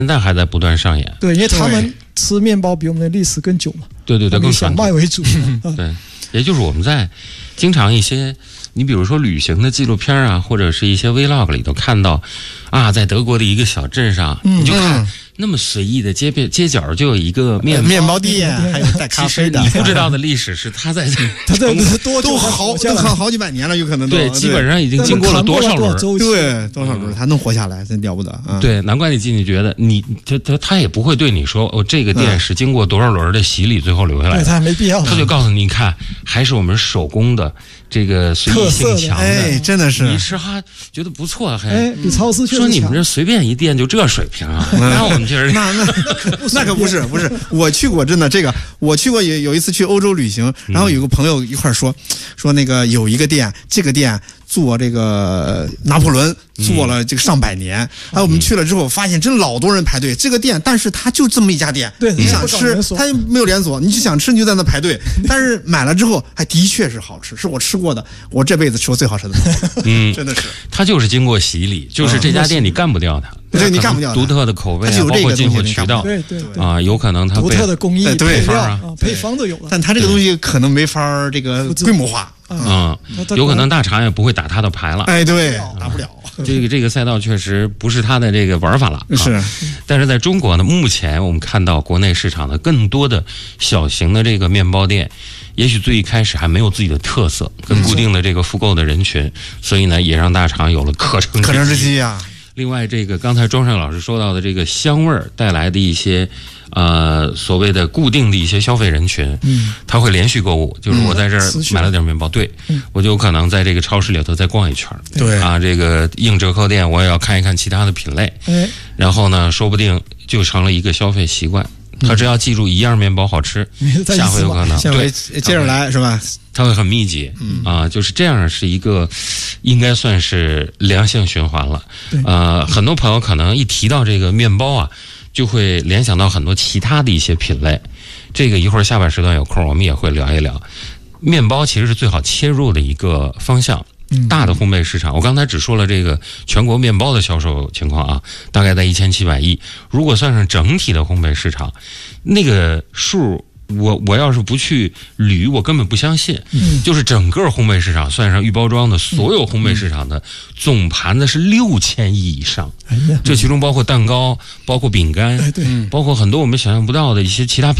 现在还在不断上演。 对，因为他们吃面包比我们的历史更久嘛。 对，更小麦为主。 对，也就是我们在经常一些，你比如说旅行的纪录片啊，或者是一些 vlog 里头看到，啊，在德国的一个小镇上，你就看那么随意的街角就有一个面包店，还有带咖啡的。 你不知道的历史是他在都好几百年了，有可能对，基本上已经经过了多少轮， 对，多少轮他能活下来，真了不得啊！ 对，难怪你进去觉得他也不会对你说哦，这个店是经过多少轮的洗礼最后留下来的， 他没必要， 他就告诉你看，还是我们手工的这个随意性强的， 哎，真的是你吃哈觉得不错， 还比超市说你们这随便一店就这水平啊，那我们觉得那可不是，我去过，真的我去过有一次去欧洲旅行，然后有个朋友一块说那个有一个店，这个店做这个拿破仑做了这个上百年，我们去了之后发现真老多人排队。这个店，但是它就这么一家店， 对， 你想吃它没有连锁，你就想吃你就在那排队。但是买了之后还的确是好吃，是我吃过的，我这辈子吃过最好吃的。真的是， 它就是经过洗礼，就是这家店你干不掉它。 对，你干不掉独特的口味啊，包括进货渠道， 对啊，有可能它独特的工艺、 配料啊、配方都有了。 但它这个东西可能没法这个规模化， 有可能大厂也不会打它的牌了。 哎，对，打不了。 这个赛道确实不是它的这个玩法了。 是， 但是在中国呢，目前我们看到国内市场的更多的小型的这个面包店，也许最一开始还没有自己的特色跟固定的这个复购的人群，所以呢，也让大厂有了可乘之机啊。 另外，这个刚才庄胜老师说到的这个香味儿带来的一些所谓的固定的一些消费人群，他会连续购物，就是我在这儿买了点面包，对，我就有可能在这个超市里头再逛一圈， 对啊， 这个硬折扣店我也要看一看其他的品类，然后呢，说不定就成了一个消费习惯。他只要记住一样面包好吃，下回有可能对接着来是吧？ 它会很密集，就是这样，是一个应该算是良性循环了。很多朋友可能一提到这个面包啊，就会联想到很多其他的一些品类。这个一会儿下半时段有空我们也会聊一聊。面包其实是最好切入的一个方向。大的烘焙市场，我刚才只说了这个全国面包的销售情况啊，大概在1700亿。如果算上整体的烘焙市场，那个数，我要是不去捋，我根本不相信。就是整个烘焙市场算上预包装的所有烘焙市场的总盘子是6000亿以上。这其中包括蛋糕，包括饼干，包括很多我们想象不到的一些其他品